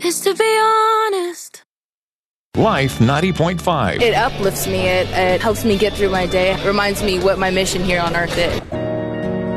is to be honest. Life 90.5. It uplifts me. It helps me get through my day. It reminds me what my mission here on earth is.